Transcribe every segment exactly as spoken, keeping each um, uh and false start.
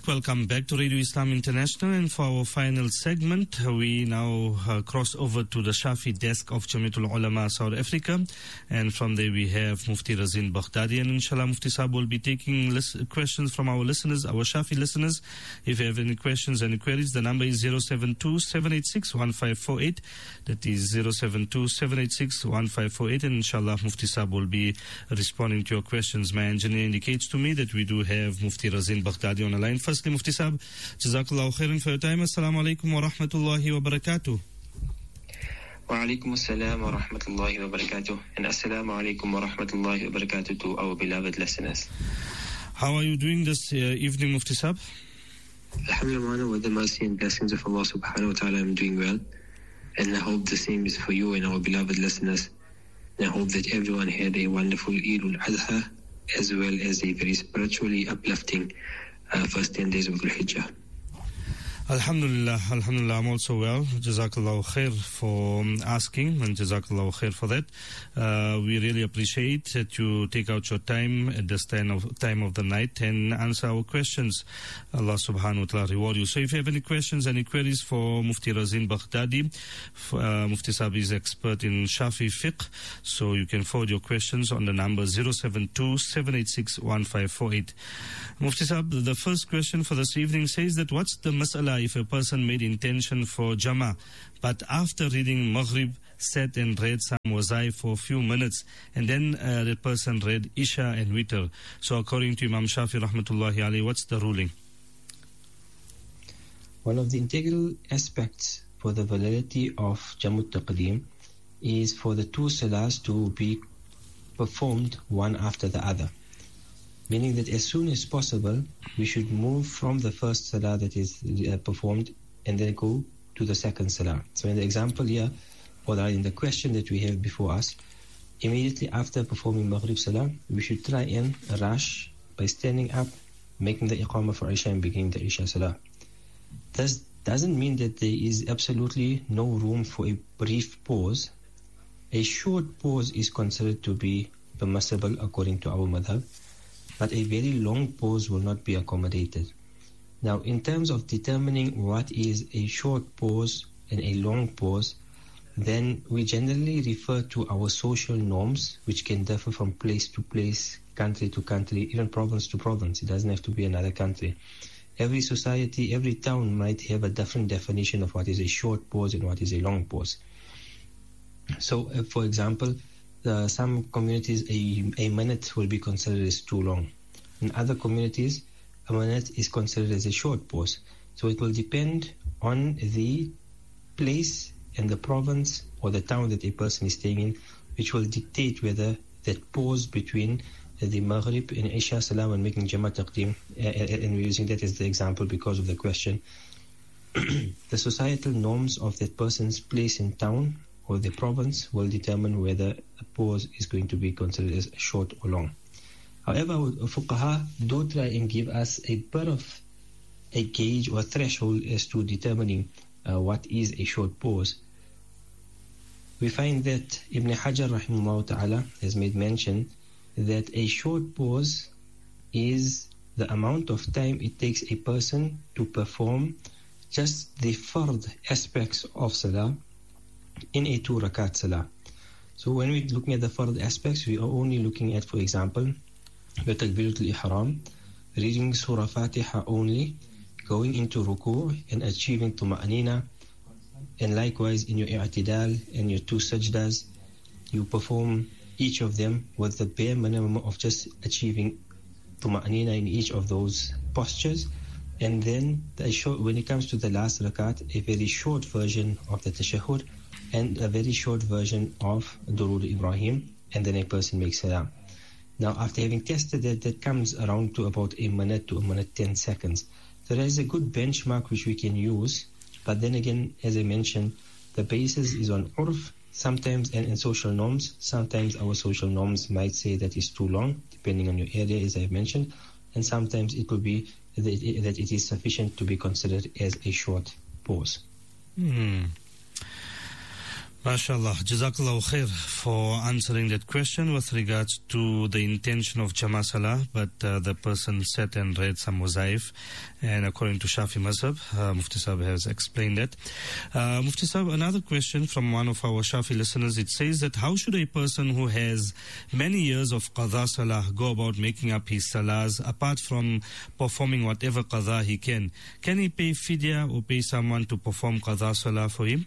Welcome back to Radio Islam International, and for our final segment we now uh, cross over to the Shafi desk of Jamiatul Ulama South Africa, and from there we have Mufti Razin Baghdadi, and inshallah Mufti Sahib will be taking lis- questions from our listeners, our Shafi listeners. If you have any questions and queries, the number is zero seven two, seven eight six, one five four eight. That is zero seven two, seven eight six, one five four eight, and inshallah Mufti Sahib will be responding to your questions. My engineer indicates to me that we do have Mufti Razin Baghdadi on the line. Firstly, Mufti Sahib, Jazakallahu khairan for your time. Assalamu alaikum wa rahmatullahi wa barakatuh. Wa alaikum assalam wa rahmatullahi wa barakatuh. And assalamu alaikum wa rahmatullahi wa barakatuh to our beloved listeners. How are you doing this uh, evening, Mufti Sahib? Alhamdulillah, with the mercy and blessings of Allah subhanahu wa ta'ala, I'm doing well. And I hope the same is for you and our beloved listeners. And I hope that everyone had a wonderful Eid al-Adha, as well as a very spiritually uplifting Uh, first ten days of Dhul Hijjah. Alhamdulillah, Alhamdulillah, I'm also well. Jazakallahu khair for um, asking, and Jazakallahu khair for that. Uh, we really appreciate that you take out your time at this time of, time of the night and answer our questions. Allah subhanahu wa ta'ala reward you. So if you have any questions, any queries for Mufti Razin Baghdadi, uh, Mufti Sahib is expert in Shafi fiqh, so you can forward your questions on the number zero seven two, seven eight six, one five four eight. Mufti Sahib, the first question for this evening says that what's the mas'ala if a person made intention for Jama, but after reading Maghrib, sat and read some Wazai for a few minutes, and then uh, that person read Isha and Witr. So according to Imam Shafi rahmatullahi alayhi, what's the ruling? One of the integral aspects for the validity of Jamut Taqdeem is for the two salahs to be performed one after the other. Meaning that as soon as possible, we should move from the first salah that is uh, performed and then go to the second salah. So in the example here, or in the question that we have before us, immediately after performing Maghrib salah, we should try and rush by standing up, making the iqamah for Isha and beginning the Isha salah. This doesn't mean that there is absolutely no room for a brief pause. A short pause is considered to be permissible according to our madhab, but a very long pause will not be accommodated. Now, in terms of determining what is a short pause and a long pause, then we generally refer to our social norms, which can differ from place to place, country to country, even province to province. It doesn't have to be another country. Every society, every town might have a different definition of what is a short pause and what is a long pause. So, uh, for example, Uh, some communities, a, a minute will be considered as too long. In other communities, a minute is considered as a short pause. So it will depend on the place and the province or the town that a person is staying in, which will dictate whether that pause between uh, the Maghrib and Isha Salam and making Jama Taqdeem, uh, and we're using that as the example because of the question, the societal norms of that person's place in town or the province will determine whether a pause is going to be considered as short or long. However, fuqaha do try and give us a bit of a gauge or threshold as to determining uh, what is a short pause. We find that Ibn Hajar rahimahullah ta'ala has made mention that a short pause is the amount of time it takes a person to perform just the fard aspects of salah in a two rakat salah. So when we're looking at the fard aspects, we are only looking at, for example, the Takbiratul Ihram, reading Surah Fatiha only, going into ruku' and achieving tuma'anina, and likewise in your i'tidal and your two sajdas, you perform each of them with the bare minimum of just achieving tuma'anina in each of those postures. And then the short, when it comes to the last rakat, a very short version of the tashahhud and a very short version of Durood Ibrahim, and then a person makes salam. Now, after having tested that, that comes around to about a minute to a minute ten seconds. So there is a good benchmark which we can use, but then again, as I mentioned, the basis is on urf, sometimes, and in social norms. Sometimes our social norms might say that is too long, depending on your area, as I've mentioned, and sometimes it could be that it, that it is sufficient to be considered as a short pause. Hmm. MashaAllah. Jazakallahu khair for answering that question with regards to the intention of Jama Salah, but uh, the person sat and read some Muzaif, and according to Shafi Mazhab, uh, Mufti Sahib has explained that. Uh, Mufti Sahib, another question from one of our Shafi listeners, it says that how should a person who has many years of Qadha Salah go about making up his Salahs, apart from performing whatever Qadha he can? Can he pay fidya or pay someone to perform Qadha Salah for him?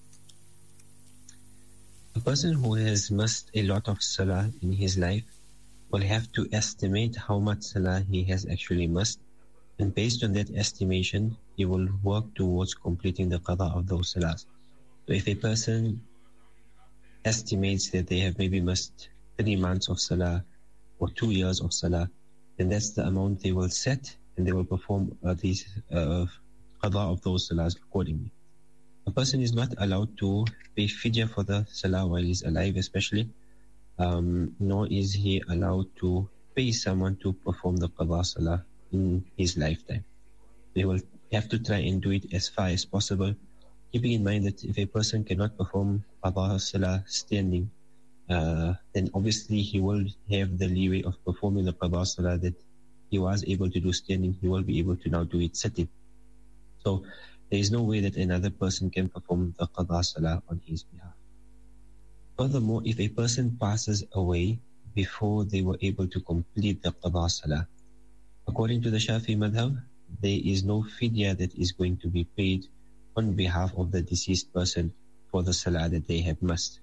A person who has missed a lot of salah in his life will have to estimate how much salah he has actually missed, and based on that estimation, he will work towards completing the qada of those salahs. So if a person estimates that they have maybe missed three months of salah or two years of salah, then that's the amount they will set, and they will perform uh, these uh, qada of those salahs accordingly. A person is not allowed to pay fidya for the salah while he's alive, especially, um, nor is he allowed to pay someone to perform the qadha salah in his lifetime. They will have to try and do it as far as possible, keeping in mind that if a person cannot perform qadha salah standing, uh, then obviously he will have the leeway of performing the qadha salah that he was able to do standing. He will be able to now do it sitting. So there is no way that another person can perform the qadha salah on his behalf. Furthermore, if a person passes away before they were able to complete the qadha salah, according to the Shafi madhab, there is no fidya that is going to be paid on behalf of the deceased person for the salah that they have missed.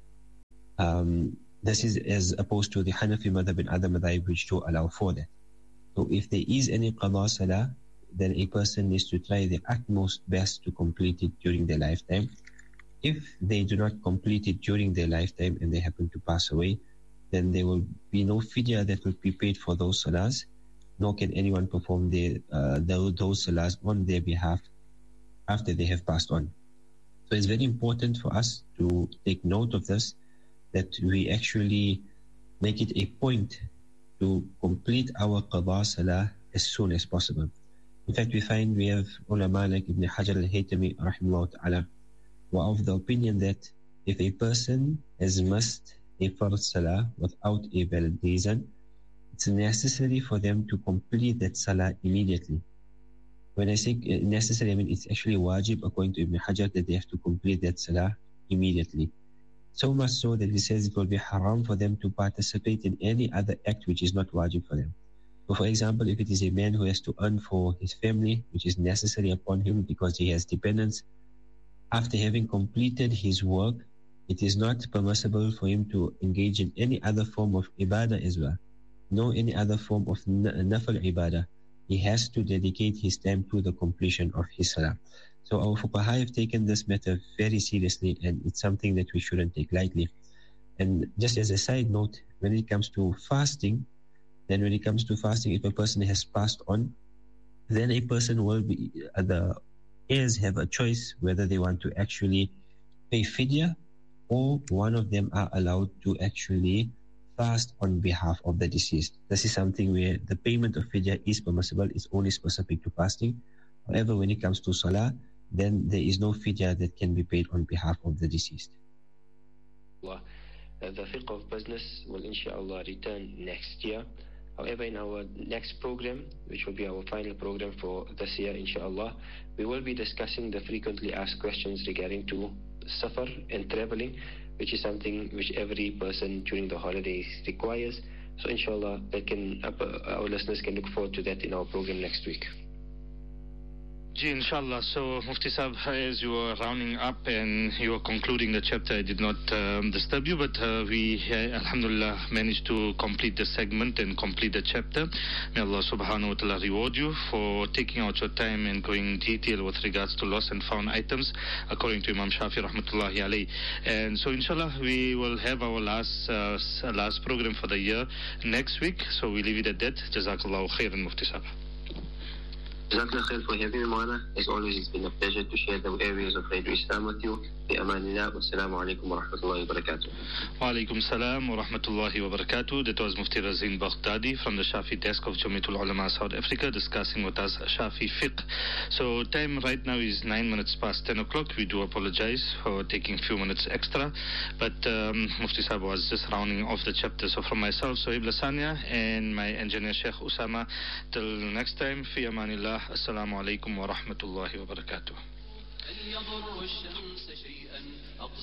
Um, this is as opposed to the Hanafi madhab and other madhab which do allow for that. So if there is any qadha salah, then a person needs to try the utmost best to complete it during their lifetime. If they do not complete it during their lifetime and they happen to pass away, then there will be no fidya that will be paid for those salahs, nor can anyone perform their, uh, those salahs on their behalf after they have passed on. So it's very important for us to take note of this, that we actually make it a point to complete our qadha salah as soon as possible. In fact, we find we have ulama like Ibn Hajar al-Haytami rahimahullah ta'ala were of the opinion that if a person has missed a fard salah without a valid reason, it's necessary for them to complete that salah immediately. When I say necessary, I mean it's actually wajib according to Ibn Hajar that they have to complete that salah immediately. So much so that he says it will be haram for them to participate in any other act which is not wajib for them. So for example, if it is a man who has to earn for his family, which is necessary upon him because he has dependents, after having completed his work, it is not permissible for him to engage in any other form of ibadah as well, no any other form of nafal ibadah. He has to dedicate his time to the completion of his salah. So our fuqaha have taken this matter very seriously, and it's something that we shouldn't take lightly. And just as a side note, when it comes to fasting, then when it comes to fasting, if a person has passed on, then a person will be, uh, the heirs have a choice whether they want to actually pay fidya, or one of them are allowed to actually fast on behalf of the deceased. This is something where the payment of fidya is permissible, it's only specific to fasting. However, when it comes to salah, then there is no fidya that can be paid on behalf of the deceased. Uh, the fiqh of business will inshallah return next year. However, in our next program, which will be our final program for this year, inshallah, we will be discussing the frequently asked questions regarding to safar and traveling, which is something which every person during the holidays requires. So inshallah, that can, uh, our listeners can look forward to that in our program next week. Ji, inshallah. So, Mufti Sahib, as you were rounding up and you were concluding the chapter, I did not um, disturb you, but uh, we, uh, alhamdulillah, managed to complete the segment and complete the chapter. May Allah subhanahu wa ta'ala reward you for taking out your time and going in detail with regards to lost and found items, according to Imam Shafi rahmatullahi alayhi. And so, inshallah, we will have our last uh, last program for the year next week. So, we leave it at that. Jazakallahu khairan, Mufti Sahib. Jazakallah khair for having me, Maulana. As always, it's been a pleasure to share the areas of Radio Islam with you. Bi amanillah. Wassalamu alaikum wa rahmatullahi wa barakatuh. Wa alaikum salam wa rahmatullahi wa barakatuh. That was Mufti Razin Baghdadi from the Shafi desk of Jamiatul Ulama South Africa discussing with us Shafi fiqh. So time right now is nine minutes past ten o'clock. We do apologize for taking a few minutes extra, but um, Mufti Sahib was just rounding off the chapter. So from myself, Sohaib Lasania, and my engineer Sheikh Usama, till next time, fi amanillah. Assalamu alaikum wa rahmatullahi wa barakatuh.